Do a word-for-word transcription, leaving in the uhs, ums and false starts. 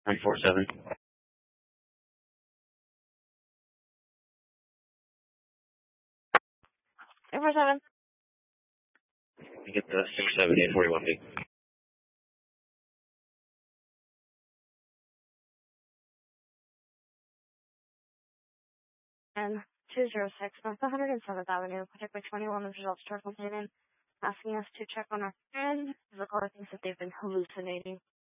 nine four seven. nine four seven. You get the six seven eight forty-one B. And two zero six, North one hundred seventh Avenue, Project by twenty-one, with results to our complainant, asking us to check on our friend, because the caller thinks that they've been hallucinating.